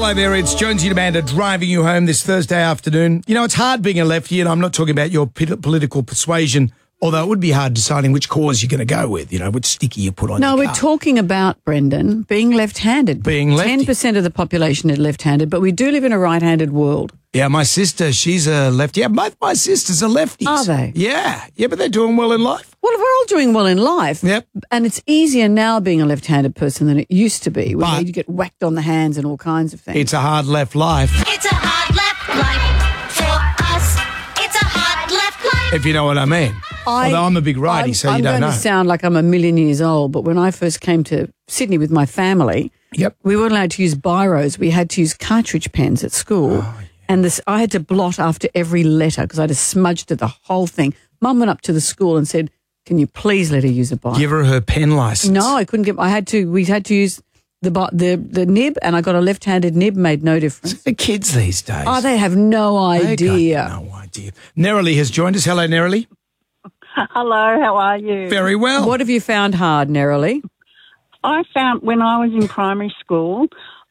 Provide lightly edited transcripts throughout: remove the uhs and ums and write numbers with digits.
Hello there, it's Jonesy Amanda driving you home this Thursday afternoon. You know, it's hard being a lefty, and I'm not talking about your political persuasion, although it would be hard deciding which cause you're going to go with, you know, which sticky you put on your car. No, we're talking about, Brendan, being left-handed. Being lefty. 10% of the population is left-handed, but we do live in a right-handed world. Yeah, my sister, she's a lefty. Yeah, both my sisters are lefties. Are they? Yeah, but they're doing well in life. Well, we're all doing well in life. Yep. And it's easier now being a left-handed person than it used to be, where But- you get whacked on the hands and all kinds of things. It's a hard left life, It's a hard left life for us. It's a hard left life. if you know what I mean. Although I'm a big righty, so you don't I'm know. going to sound like I'm a million years old, but when I first came to Sydney with my family, Yep. we weren't allowed to use biros. We had to use cartridge pens at school. And I had to blot after every letter because I'd have smudged it, the whole thing. Mum went up to the school and said, "Can you please let her use a biro?" Give her pen license. No, I couldn't get. We had to use the nib, and I got a left-handed nib. Made no difference. The kids these days. Oh, they have no They idea. got no idea. Nerily has joined us. Hello, Nerily. Hello, how are you? Very well. What have you found hard, Nerily? I found when I was in primary school,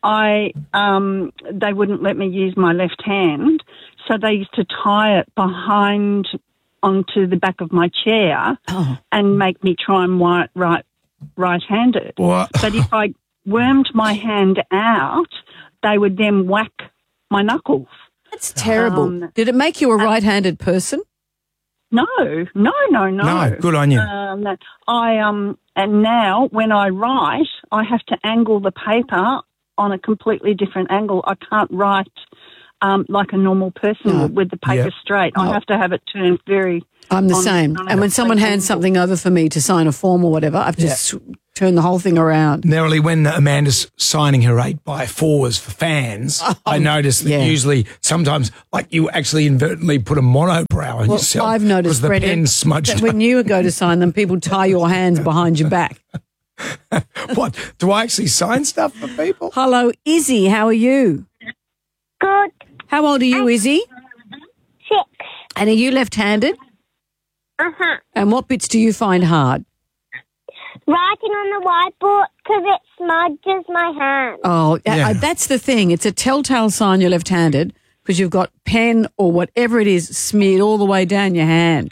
they wouldn't let me use my left hand, so they used to tie it behind onto the back of my chair and make me try and right-handed. What? But if I wormed my hand out, they would then whack my knuckles. That's terrible. Did it make you a right-handed person? No. No, good on you. And now when I write, I have to angle the paper on a completely different angle. I can't write like a normal person would with the paper straight. I have to have it turned very. I'm the same. And when someone hands something over for me to sign a form or whatever, I have to turn the whole thing around. Nerily, when Amanda's signing her 8x4s for fans, I noticed that usually sometimes, like, you actually inadvertently put a monobrow on yourself. I've noticed, because the Brendan, pen smudged that when you go to sign them, people tie your hands behind your back. What? Do I actually sign stuff for people? Hello, Izzy. How are you? Good. How old are you, Izzy? 6. And are you left-handed? Uh-huh. And what bits do you find hard? Writing on the whiteboard because it smudges my hand. Oh, Yeah. that's the thing. It's a telltale sign you're left-handed because you've got pen or whatever it is smeared all the way down your hand.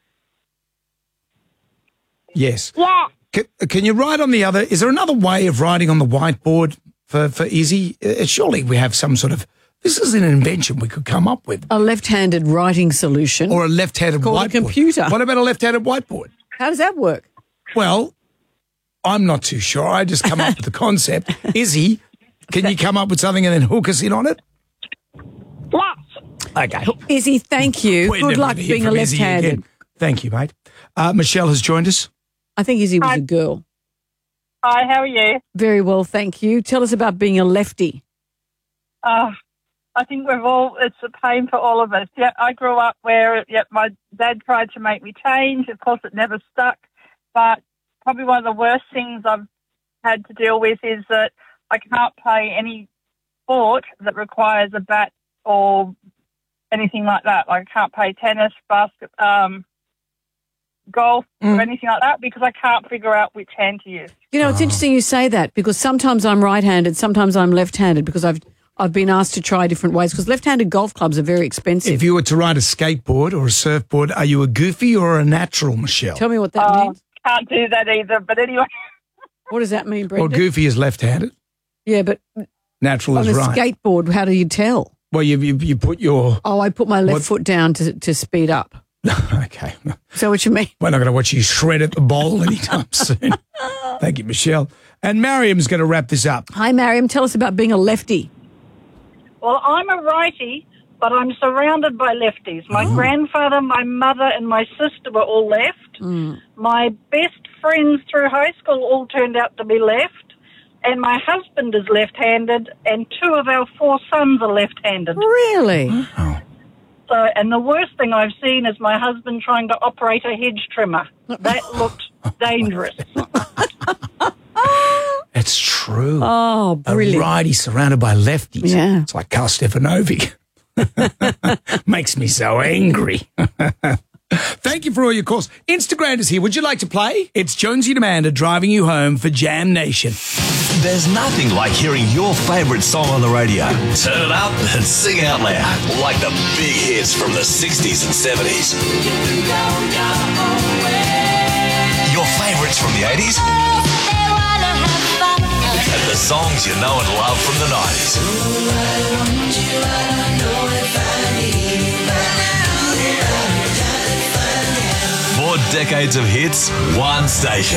Yes. Yeah. Can you write on the other? Is there another way of writing on the whiteboard for Izzy? Surely we have some sort of. This is an invention we could come up with. A left-handed writing solution. Or a left-handed called whiteboard. a computer. What about a left-handed whiteboard? How does that work? Well, I'm not too sure. I just come up with the concept. Izzy, can you come up with something and then hook us in on it? Yes. Okay. Izzy, thank you. We're Good never luck gonna hear being a from Izzy left-handed. again. Thank you, mate. Michelle has joined us. I think Izzy was a girl. Hi, how are you? Very well, thank you. Tell us about being a lefty. I think it's a pain for all of us. Yeah, I grew up where, my dad tried to make me change. Of course, it never stuck. But probably one of the worst things I've had to deal with is that I can't play any sport that requires a bat or anything like that. Like I can't play tennis, golf or anything like that because I can't figure out which hand to use. You know, it's interesting you say that because sometimes I'm right-handed, sometimes I'm left-handed because I've been asked to try different ways because left-handed golf clubs are very expensive. If you were to ride a skateboard or a surfboard, are you a goofy or a natural, Michelle? Tell me what that means. Can't do that either. But anyway, What does that mean, Well, Brendan? goofy is left-handed. Yeah, but Natural on is a right. skateboard, how do you tell? Well, you put your... Oh, I put my left What- foot down to speed up. Okay. Is that what you mean? We're not going to watch you shred at the bowl anytime soon. Thank you, Michelle. And Mariam's going to wrap this up. Hi, Mariam. Tell us about being a lefty. well, I'm a righty, but I'm surrounded by lefties. My grandfather, my mother, and my sister were all left. My best friends through high school all turned out to be left. And my husband is left-handed, and 2 of our 4 sons are left-handed. Really? Oh. So, and the worst thing I've seen is my husband trying to operate a hedge trimmer. That looked dangerous. It's true. Oh, brilliant. A righty surrounded by lefties. Yeah. It's like Carl Stefanovic. Makes me so angry. Thank you for all your calls. Instagram is here. Would you like to play? It's Jonesy and Amanda driving you home for Jam Nation. There's nothing like hearing your favourite song on the radio. Turn it up and sing out loud, like the big hits from the 60s and 70s. Your favourites from the 80s. And the songs you know and love from the 90s. 4 decades of hits, one station.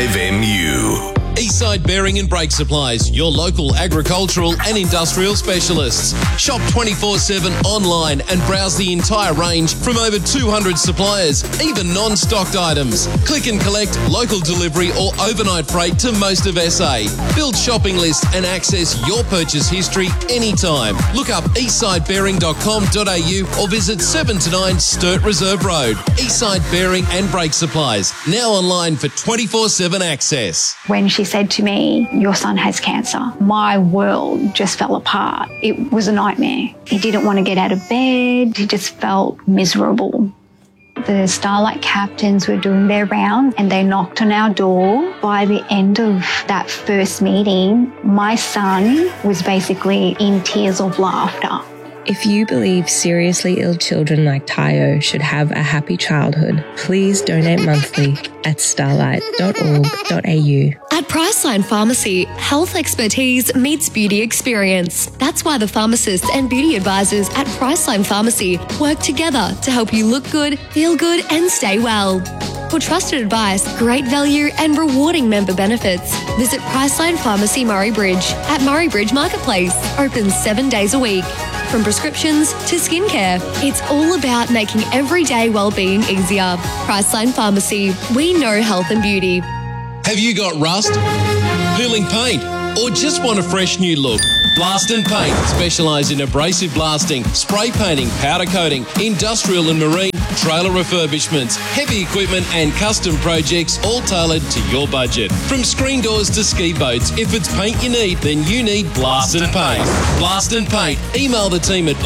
5MU. Eastside Bearing and Brake Supplies, your local agricultural and industrial specialists. Shop 24/7 online and browse the entire range from over 200 suppliers, even non-stocked items. Click and collect, local delivery or overnight freight to most of SA. Build shopping lists and access your purchase history anytime. Look up eastsidebearing.com.au or visit 7 to 9 Sturt Reserve Road. Eastside Bearing and Brake Supplies, now online for 24/7 access. When she said to me, "Your son has cancer," my world just fell apart. It was a nightmare. He didn't want to get out of bed. He just felt miserable. The Starlight captains were doing their round and they knocked on our door. By the end of that first meeting, my son was basically in tears of laughter. If you believe seriously ill children like Tayo should have a happy childhood, please donate monthly at starlight.org.au. At Priceline Pharmacy, health expertise meets beauty experience. That's why the pharmacists and beauty advisors at Priceline Pharmacy work together to help you look good, feel good, and stay well. For trusted advice, great value, and rewarding member benefits, visit Priceline Pharmacy Murray Bridge at Murray Bridge Marketplace. Open 7 days a week. From prescriptions to skincare, it's all about making everyday well-being easier. Priceline Pharmacy, we know health and beauty. Have you got rust, peeling paint, or just want a fresh new look? Blast and Paint specialise in abrasive blasting, spray painting, powder coating, industrial and marine, trailer refurbishments, heavy equipment and custom projects, all tailored to your budget. From screen doors to ski boats, if it's paint you need, then you need Blast and Paint. Blast and Paint. Email the team at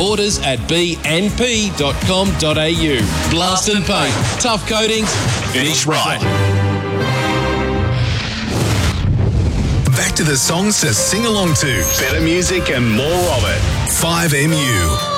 orders@bnp.com.au. Blast and Paint. Tough coatings, finish right. Back to the songs to sing along to. Better music and more of it. 5MU.